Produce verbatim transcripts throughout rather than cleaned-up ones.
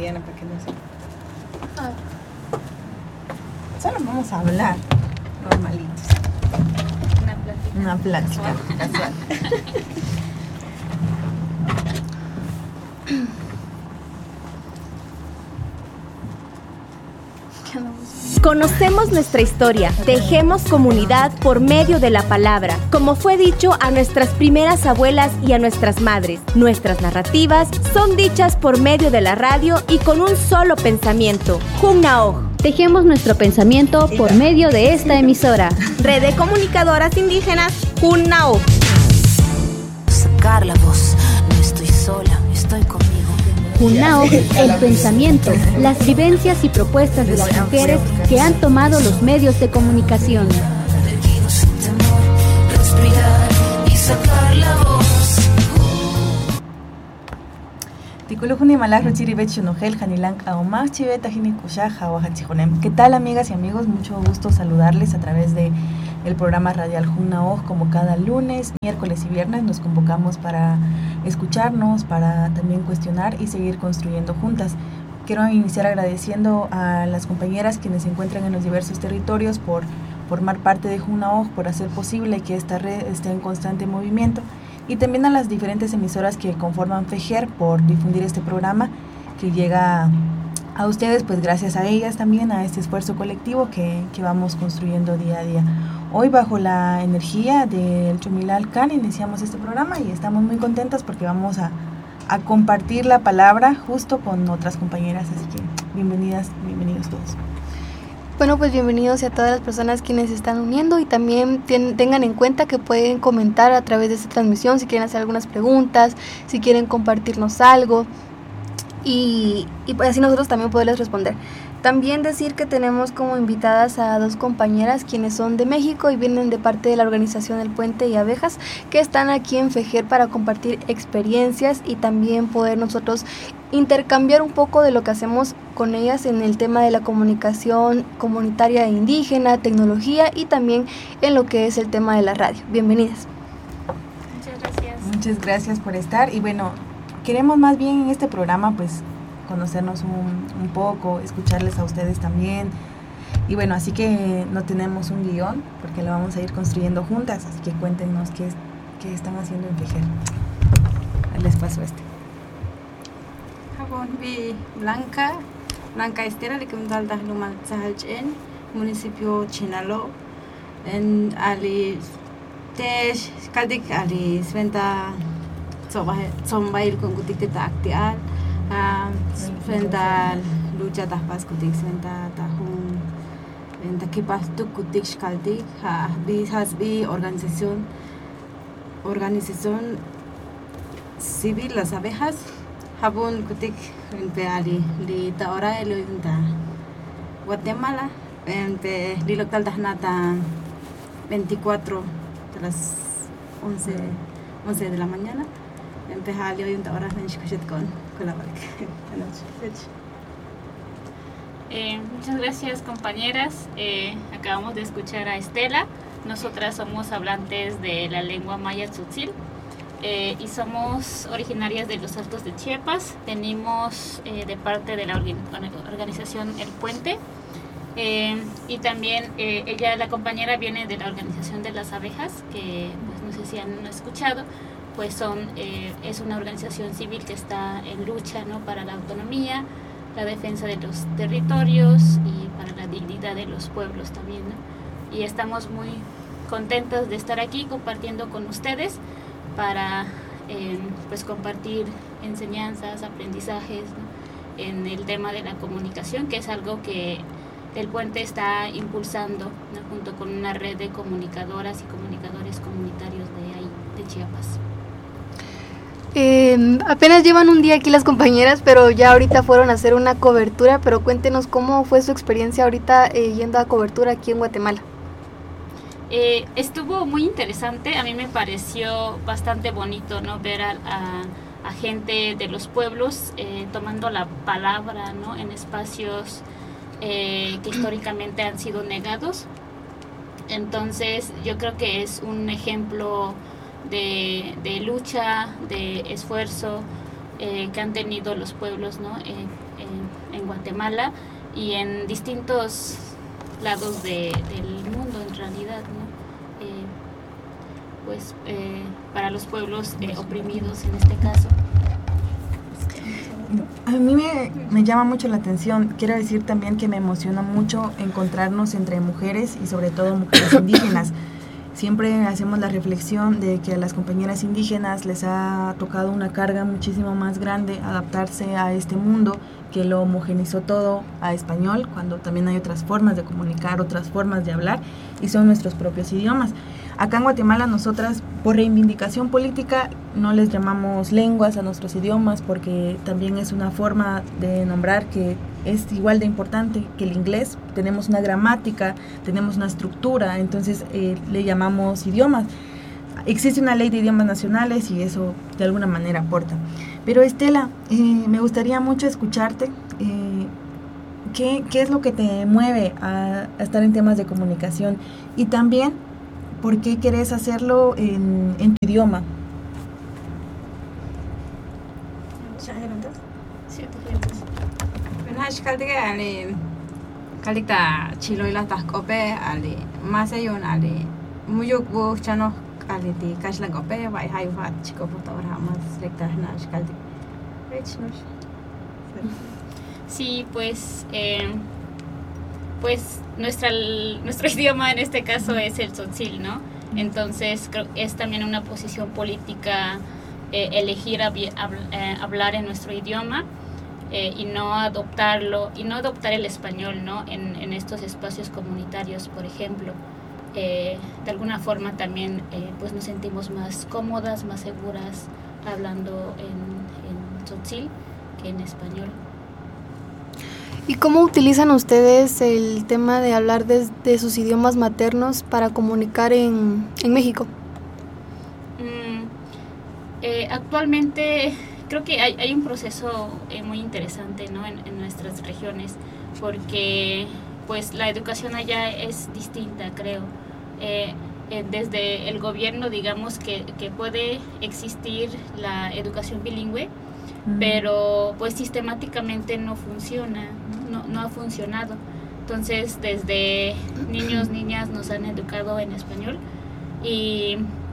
Diana, para que no se... Ah. Solo vamos a hablar normalitos. Una plática. Una plática casual. Conocemos nuestra historia, tejemos comunidad por medio de la palabra, como fue dicho a nuestras primeras abuelas y a nuestras madres. Nuestras narrativas son dichas por medio de la radio y con un solo pensamiento, Junnaoj. Tejemos nuestro pensamiento por medio de esta emisora. Red de Comunicadoras Indígenas, Junnaoj. Sacar la voz, no estoy sola, estoy conmigo. Junnaoj, el pensamiento, las vivencias y propuestas de las mujeres que han tomado los medios de comunicación. ¿Qué tal, amigas y amigos? Mucho gusto saludarles a través de el programa radial Junnaoj. Como cada lunes, miércoles y viernes nos convocamos para escucharnos, para también cuestionar y seguir construyendo juntas. Quiero iniciar agradeciendo a las compañeras quienes se encuentran en los diversos territorios por formar parte de Junnaoj, por hacer posible que esta red esté en constante movimiento, y también a las diferentes emisoras que conforman FEJER por difundir este programa que llega a ustedes, pues gracias a ellas también, a este esfuerzo colectivo que, que vamos construyendo día a día. Hoy, bajo la energía del Chumilal Khan, iniciamos este programa y estamos muy contentas porque vamos a, a compartir la palabra justo con otras compañeras, así que bienvenidas, bienvenidos todos. Bueno, pues bienvenidos a todas las personas quienes se están uniendo, y también ten, tengan en cuenta que pueden comentar a través de esta transmisión si quieren hacer algunas preguntas, si quieren compartirnos algo, y, y pues así nosotros también poderles responder. También decir que tenemos como invitadas a dos compañeras quienes son de México y vienen de parte de la organización El Puente y Abejas, que están aquí en FEJER para compartir experiencias y también poder nosotros intercambiar un poco de lo que hacemos con ellas en el tema de la comunicación comunitaria e indígena, tecnología y también en lo que es el tema de la radio. Bienvenidas. Muchas gracias. Muchas gracias por estar, y bueno, queremos más bien en este programa pues conocernos un, un poco, escucharles a ustedes también, y bueno, así que no tenemos un guión porque lo vamos a ir construyendo juntas, así que cuéntenos qué, qué están haciendo en FEJER. Les paso este. Habon vi Blanca, Blanca Estera, Licumdal Dahlumal Zahalchen, municipio Chinalo, en Ali Tesh, Kaldik Ali Sventa Zombail con Gutik de Taktial, Sventa Lucha Tahpas Gutik Sventa Tahun, Venta Kipas Tuk Gutik Kaldik, Bi Hasbi Organización, Organización Civil Las Abejas. Habun kutik ente ali li taora elo inta Guatemala ente li local dahnata veinticuatro de las once once de la mañana ente hali hoy inta hora menshkushet con con la barca. Eh, muchas gracias, compañeras. Eh, acabamos de escuchar a Estela. Nosotras somos hablantes de la lengua maya tzotzil. Eh, y somos originarias de los Altos de Chiapas. Venimos eh, de parte de la organización El Puente, eh, y también eh, ella, la compañera, viene de la organización de las abejas, que pues no sé si han escuchado, pues son eh, es una organización civil que está en lucha, ¿no?, para la autonomía, la defensa de los territorios y para la dignidad de los pueblos también, ¿no? Y estamos muy contentas de estar aquí compartiendo con ustedes para eh, pues compartir enseñanzas, aprendizajes, ¿no?, en el tema de la comunicación, que es algo que El Puente está impulsando, ¿no?, junto con una red de comunicadoras y comunicadores comunitarios de ahí, de Chiapas. Eh, apenas llevan un día aquí las compañeras, pero ya ahorita fueron a hacer una cobertura, pero cuéntenos cómo fue su experiencia ahorita eh, yendo a cobertura aquí en Guatemala. Eh, estuvo muy interesante. A mí me pareció bastante bonito, ¿no?, ver a, a, a gente de los pueblos eh, tomando la palabra, ¿no?, en espacios eh, que históricamente han sido negados. Entonces yo creo que es un ejemplo de, de lucha, de esfuerzo eh, que han tenido los pueblos, ¿no?, eh, eh, en Guatemala y en distintos lados de, del mundo en realidad, ¿no? Eh, pues eh, para los pueblos eh, oprimidos en este caso. A mí me, me llama mucho la atención. Quiero decir también que me emociona mucho encontrarnos entre mujeres y sobre todo mujeres indígenas. Siempre hacemos la reflexión de que a las compañeras indígenas les ha tocado una carga muchísimo más grande adaptarse a este mundo que lo homogenizó todo a español, cuando también hay otras formas de comunicar, otras formas de hablar, y son nuestros propios idiomas. Acá en Guatemala nosotras, por reivindicación política, no les llamamos lenguas a nuestros idiomas, porque también es una forma de nombrar que es igual de importante que el inglés. Tenemos una gramática, tenemos una estructura, entonces eh, le llamamos idiomas. Existe una ley de idiomas nacionales y eso de alguna manera aporta. Pero Estela, eh, me gustaría mucho escucharte. Eh, ¿qué, ¿Qué es lo que te mueve a, a estar en temas de comunicación? Y también, ¿por qué querés hacerlo en, en tu idioma? Kalita chiloila tascope ali masayon ali muyuk bu chano ali di kashla cope vai hai vat chico fotógrafo más lecta nash kaldi. Sí, pues eh, pues nuestra nuestro idioma en este caso es el tzotzil, ¿no? Entonces creo que es también una posición política eh, elegir hab- hab- eh, hablar en nuestro idioma. Eh, y no adoptarlo y no adoptar el español, ¿no? en, en estos espacios comunitarios, por ejemplo. Eh, de alguna forma también eh, pues nos sentimos más cómodas, más seguras hablando en, en tzotzil que en español. ¿Y cómo utilizan ustedes el tema de hablar de, de sus idiomas maternos para comunicar en, en México? Mm, eh, actualmente creo que hay, hay un proceso eh, muy interesante, ¿no? en, en nuestras regiones, porque pues la educación allá es distinta, creo. Eh, eh, desde el gobierno, digamos que, que puede existir la educación bilingüe, mm. pero pues sistemáticamente no funciona, no, no ha funcionado. Entonces, desde niños, niñas nos han educado en español y...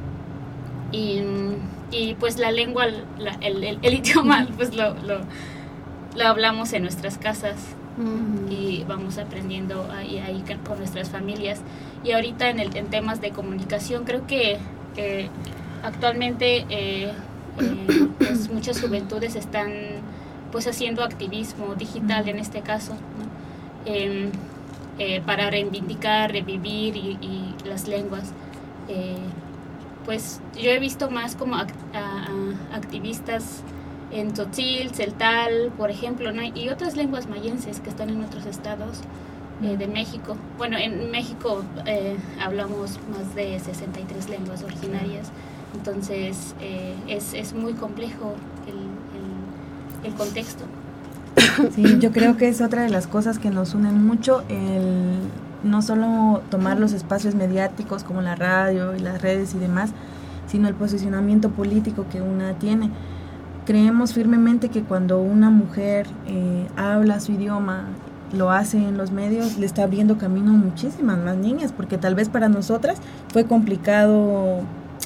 y Y pues la lengua, la, el, el, el idioma, pues lo, lo, lo hablamos en nuestras casas uh-huh. y vamos aprendiendo ahí, ahí con nuestras familias. Y ahorita en, el, en temas de comunicación creo que eh, actualmente eh, eh, pues muchas juventudes están pues haciendo activismo digital uh-huh. en este caso, ¿no? eh, eh, para reivindicar, revivir y, y las lenguas. Eh, Pues yo he visto más como act- a, a activistas en tzotzil, celtal, por ejemplo, ¿no? Y otras lenguas mayenses que están en otros estados eh, de México. Bueno, en México eh, hablamos más de sesenta y tres lenguas originarias, entonces eh, es, es muy complejo el, el, el contexto. Sí, yo creo que es otra de las cosas que nos unen mucho, el no solo tomar los espacios mediáticos como la radio y las redes y demás, sino el posicionamiento político que una tiene. Creemos firmemente que cuando una mujer eh, habla su idioma, lo hace en los medios, le está abriendo camino a muchísimas más niñas, porque tal vez para nosotras fue complicado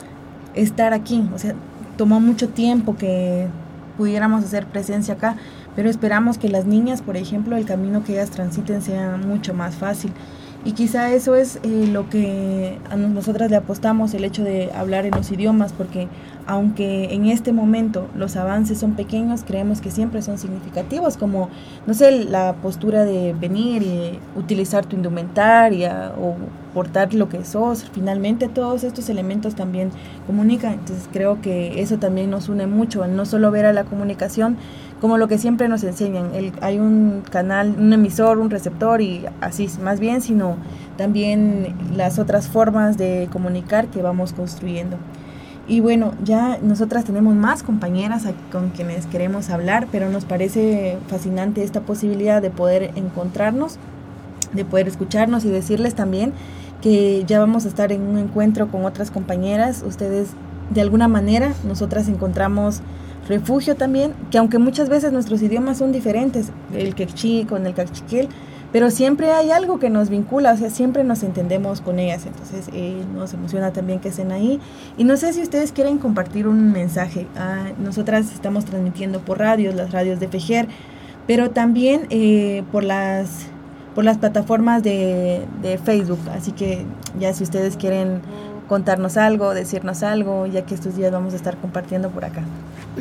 estar aquí, o sea, tomó mucho tiempo que pudiéramos hacer presencia acá, pero esperamos que las niñas, por ejemplo, el camino que ellas transiten sea mucho más fácil. Y quizá eso es eh, lo que a nosotras le apostamos, el hecho de hablar en los idiomas, porque aunque en este momento los avances son pequeños, creemos que siempre son significativos, como, no sé, la postura de venir y utilizar tu indumentaria o portar lo que sos. Finalmente todos estos elementos también comunican, entonces creo que eso también nos une mucho, el no solo ver a la comunicación como lo que siempre nos enseñan, el, hay un canal, un emisor, un receptor y así, más bien, sino también las otras formas de comunicar que vamos construyendo. Y bueno, ya nosotras tenemos más compañeras con quienes queremos hablar, pero nos parece fascinante esta posibilidad de poder encontrarnos, de poder escucharnos y decirles también que ya vamos a estar en un encuentro con otras compañeras. Ustedes, de alguna manera, nosotras encontramos refugio también, que aunque muchas veces nuestros idiomas son diferentes, el quechí con el cachiquel, pero siempre hay algo que nos vincula, o sea, siempre nos entendemos con ellas, entonces eh, nos emociona también que estén ahí. Y no sé si ustedes quieren compartir un mensaje. Ah, nosotras estamos transmitiendo por radios, las radios de Fejer, pero también eh, por las por las plataformas de, de Facebook, así que ya si ustedes quieren contarnos algo, decirnos algo, ya que estos días vamos a estar compartiendo por acá.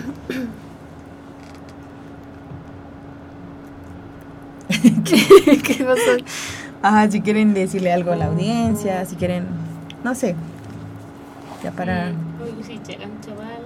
¿Qué, ¿Qué pasó? Ajá, si quieren decirle algo a la audiencia, si quieren, no sé, ya para... Uy, sí, llegan chaval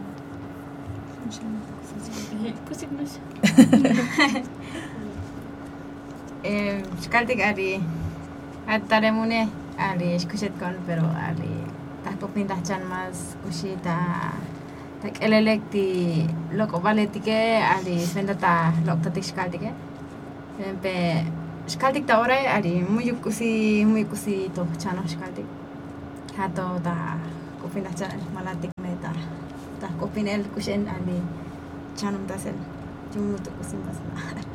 Eh, Shkaltik ari ataremune ari shkushet kon pero ari tahpopin tahchan mas kushita tak elelekti loko valetike ari svendata loktatik shkaltike pe shkaltik ta ore ari muy kusi muy kusi to chano shkaltik hato ta kopin tahchan malatik meta ta kopin el kushen ari chanum tasel jumuto kusim basna.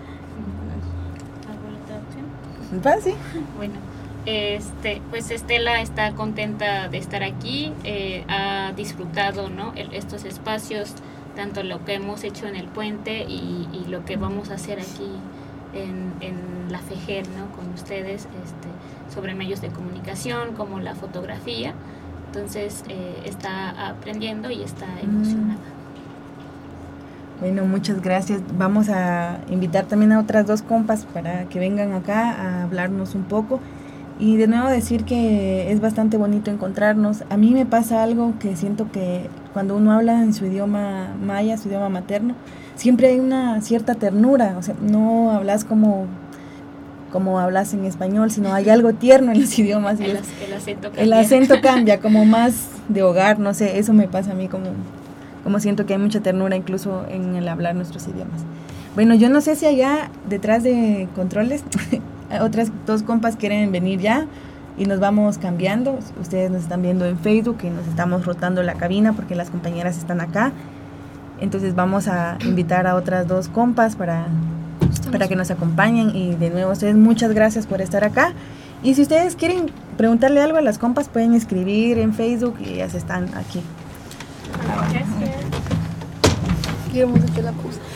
¿Sí? Bueno, este, pues Estela está contenta de estar aquí, eh, ha disfrutado, ¿no?, el, estos espacios, tanto lo que hemos hecho en el puente y, y lo que vamos a hacer aquí en, en la Fejer, ¿no?, con ustedes, este, sobre medios de comunicación como la fotografía. Entonces eh, está aprendiendo y está emocionada. Bueno, muchas gracias. Vamos a invitar también a otras dos compas para que vengan acá a hablarnos un poco. Y de nuevo decir que es bastante bonito encontrarnos. A mí me pasa algo que siento que cuando uno habla en su idioma maya, su idioma materno, siempre hay una cierta ternura. O sea, no hablas como, como hablas en español, sino hay algo tierno en los idiomas. El, el, el acento cambia. El acento cambia, como más de hogar, no sé, eso me pasa a mí como... como siento que hay mucha ternura incluso en el hablar nuestros idiomas. Bueno, yo no sé si allá detrás de controles otras dos compas quieren venir ya y nos vamos cambiando. Ustedes nos están viendo en Facebook y nos estamos rotando la cabina porque las compañeras están acá. Entonces vamos a invitar a otras dos compas para, para que nos acompañen. Y de nuevo, ustedes muchas gracias por estar acá. Y si ustedes quieren preguntarle algo a las compas, pueden escribir en Facebook y ellas están aquí. Gracias. Queremos hacer la pausa.